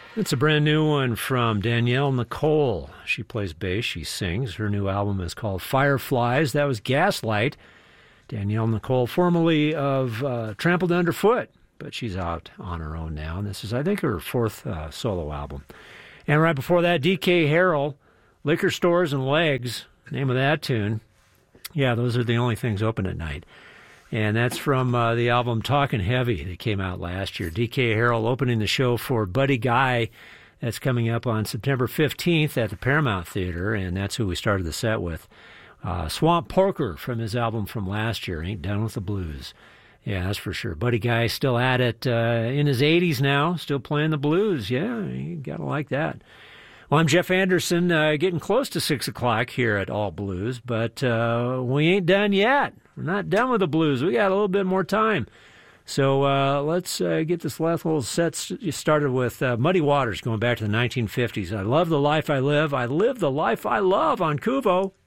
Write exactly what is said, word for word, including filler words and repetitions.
It's a brand new one from Danielle Nicole. She plays bass, she sings. Her new album is called Fireflies. That was Gaslight. Danielle Nicole, formerly of uh, Trampled Underfoot, but she's out on her own now. And this is, I think, her fourth uh, solo album. And right before that, D K Harrell, Liquor Stores and Legs, name of that tune. Yeah, those are the only things open at night. And that's from uh, the album Talkin' Heavy that came out last year. D K Harrell opening the show for Buddy Guy. That's coming up on September fifteenth at the Paramount Theater, and that's who we started the set with. Uh, Swamp Poker from his album from last year, Ain't Done with the Blues. Yeah, that's for sure. Buddy Guy still at it uh, in his eighties now, still playing the blues. Yeah, you got to like that. Well, I'm Jeff Anderson, uh, getting close to six o'clock here at All Blues, but uh, we ain't done yet. We're not done with the blues. We got a little bit more time. So uh, let's uh, get this last little set started with uh, Muddy Waters going back to the nineteen fifties. I love the life I live. I live the life I love on Kuvo.